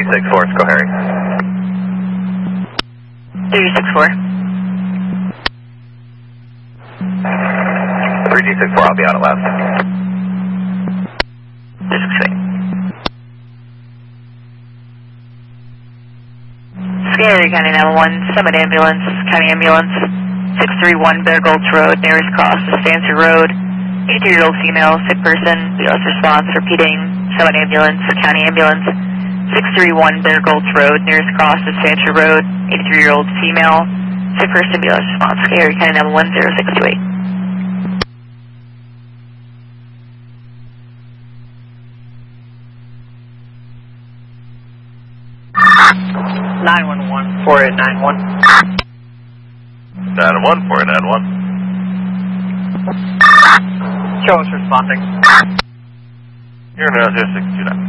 364, Sco Harry. 364. 364, I'll be out at last. 368. Scary, County 911, Summit Ambulance, County Ambulance, 631 Bear Gulch Road, nearest cross to Stancy Road, 82-year-old female, sick person, BLS response, repeating, Summit Ambulance, County Ambulance, 631 Bear Gulch Road, nearest cross to Stancy Road, 83-year-old female, sick person, BLS response, Scary, County 911, 0628. 911, 4891. 911, 4891. Show us responding. You're now 0629.